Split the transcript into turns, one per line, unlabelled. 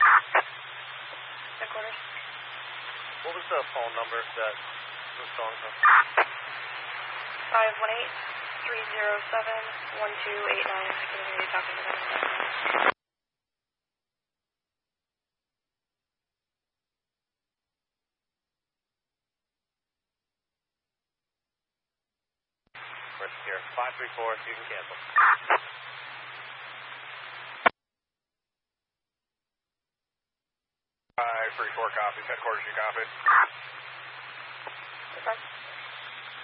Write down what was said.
Headquarters.
What was the phone number that was calling from?
518-307-1289. I can hear you talking to them.
Right here, 534, so you can cancel.
534 copies, headquarters, you copy?